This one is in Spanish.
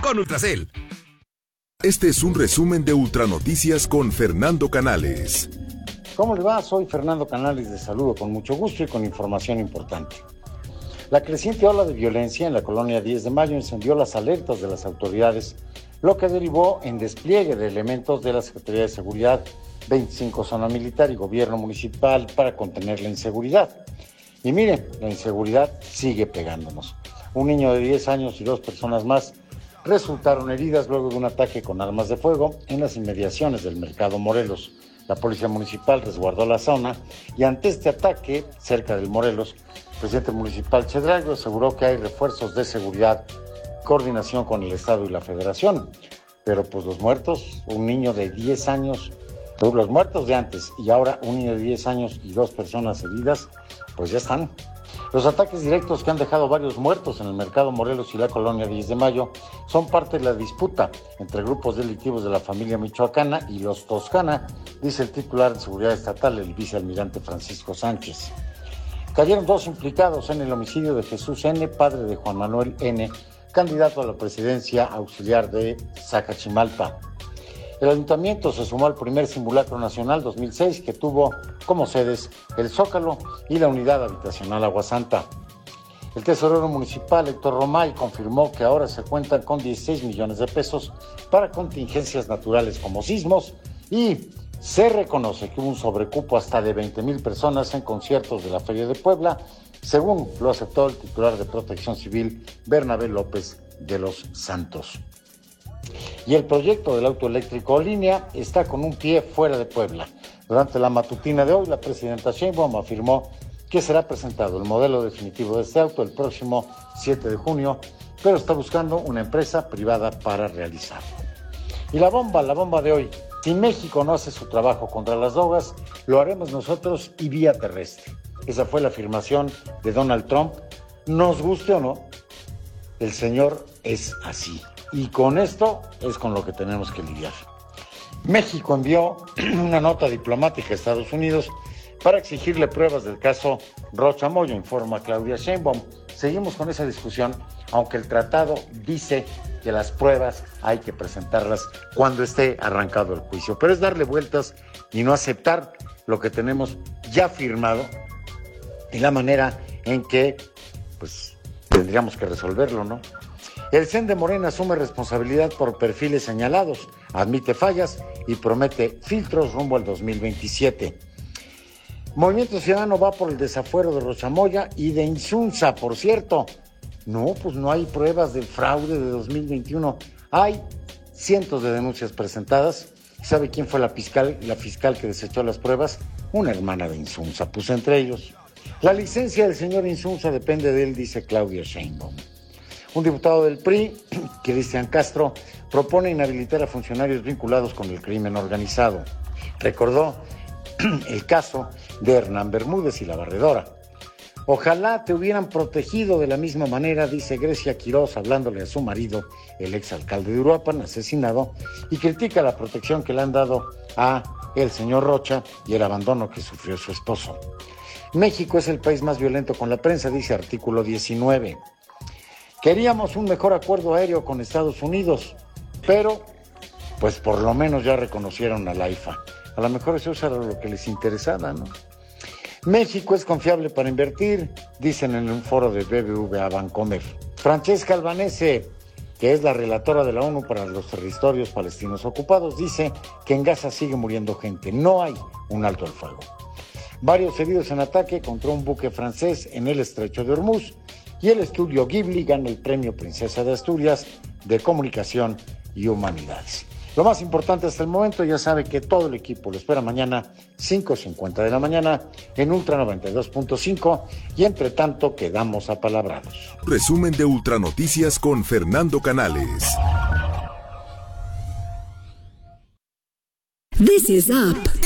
con Ultracel. Este es un resumen de Ultranoticias con Fernando Canales. ¿Cómo le va? Soy Fernando Canales, de saludo con mucho gusto y con información importante. La creciente ola de violencia en la colonia 10 de Mayo encendió las alertas de las autoridades, lo que derivó en despliegue de elementos de la Secretaría de Seguridad, 25 Zona Militar y Gobierno Municipal para contener la inseguridad. Y mire, la inseguridad sigue pegándonos. Un niño de 10 años y 2 personas más resultaron heridas luego de un ataque con armas de fuego en las inmediaciones del Mercado Morelos. La Policía Municipal resguardó la zona y ante este ataque, cerca del Morelos, el presidente municipal Chedrago aseguró que hay refuerzos de seguridad, coordinación con el Estado y la Federación. Pero pues los muertos, un niño de 10 años, los muertos de antes y ahora un niño de 10 años y 2 personas heridas, pues ya están. Los ataques directos que han dejado varios muertos en el Mercado Morelos y la colonia 10 de Mayo son parte de la disputa entre grupos delictivos de la familia michoacana y los Toscana, dice el titular de Seguridad Estatal, el vicealmirante Francisco Sánchez. Cayeron 2 implicados en el homicidio de Jesús N., padre de Juan Manuel N., candidato a la presidencia auxiliar de Zacachimalpa. El ayuntamiento se sumó al primer simulacro nacional 2006 que tuvo como sedes el Zócalo y la unidad habitacional Aguasanta. El tesorero municipal Héctor Romay confirmó que ahora se cuentan con 16 millones de pesos para contingencias naturales como sismos y se reconoce que hubo un sobrecupo hasta de 20,000 personas en conciertos de la Feria de Puebla, según lo aceptó el titular de Protección Civil Bernabé López de los Santos. Y el proyecto del auto eléctrico línea está con un pie fuera de Puebla. Durante la matutina de hoy, la presidenta Sheinbaum afirmó que será presentado el modelo definitivo de este auto el próximo 7 de junio, pero está buscando una empresa privada para realizarlo. Y la bomba de hoy: si México no hace su trabajo contra las drogas, lo haremos nosotros y vía terrestre. Esa fue la afirmación de Donald Trump. Nos guste o no, el señor es así. Y con esto es con lo que tenemos que lidiar. México envió una nota diplomática a Estados Unidos para exigirle pruebas del caso Rocha Moya, informa Claudia Sheinbaum. Seguimos con esa discusión, aunque el tratado dice que las pruebas hay que presentarlas cuando esté arrancado el juicio. Pero es darle vueltas y no aceptar lo que tenemos ya firmado y la manera en que pues tendríamos que resolverlo, ¿no? El CEN de Morena asume responsabilidad por perfiles señalados, admite fallas y promete filtros rumbo al 2027. Movimiento Ciudadano va por el desafuero de Rocha Moya y de Insunza, por cierto. No, pues no hay pruebas del fraude de 2021. Hay cientos de denuncias presentadas. ¿Sabe quién fue la fiscal que desechó las pruebas? Una hermana de Insunza, pues entre ellos. La licencia del señor Insunza depende de él, dice Claudia Sheinbaum. Un diputado del PRI, Cristian Castro, propone inhabilitar a funcionarios vinculados con el crimen organizado. Recordó el caso de Hernán Bermúdez y la Barredora. Ojalá te hubieran protegido de la misma manera, dice Grecia Quirós, hablándole a su marido, el exalcalde de Uruapan, asesinado, y critica la protección que le han dado a el señor Rocha y el abandono que sufrió su esposo. México es el país más violento con la prensa, dice artículo 19. Queríamos un mejor acuerdo aéreo con Estados Unidos, pero pues por lo menos ya reconocieron a la AIFA. A lo mejor eso era lo que les interesaba, ¿no? México es confiable para invertir, dicen en un foro de BBVA Bancomer. Francesca Albanese, que es la relatora de la ONU para los territorios palestinos ocupados, dice que en Gaza sigue muriendo gente, no hay un alto al fuego. Varios heridos en ataque contra un buque francés en el estrecho de Hormuz. Y el estudio Ghibli gana el premio Princesa de Asturias de Comunicación y Humanidades. Lo más importante hasta el momento, ya sabe que todo el equipo lo espera mañana 5:50 de la mañana en Ultra 92.5 y entre tanto quedamos apalabrados. Resumen de Ultranoticias con Fernando Canales. This is up.